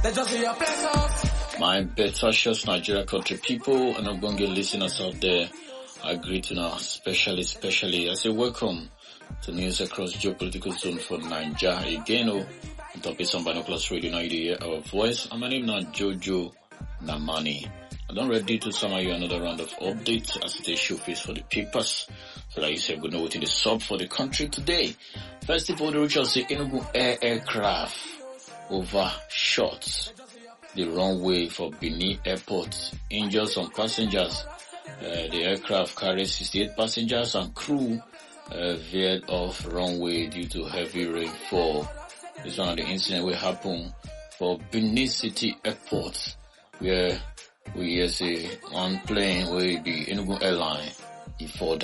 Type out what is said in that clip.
My precious Nigeria country people and I'm going to get listeners out there. I greet you now, especially I say welcome to news across geopolitical zone for Nigeria again. On top of some binoculars radio, now you hear our voice. And my name now Jojo Namani. I don't ready to summary you another round of updates as it is showcase for the papers. So like you said, we know what in the sub for the country today. First of all, the Richard say Enugu aircraft overshot the runway for Benin Airport, injured some passengers. The aircraft carried 68 passengers and crew veered off runway due to heavy rainfall. This one of the incident will happen for Benin City Airport, where we hear say one plane will be Enugu Airline before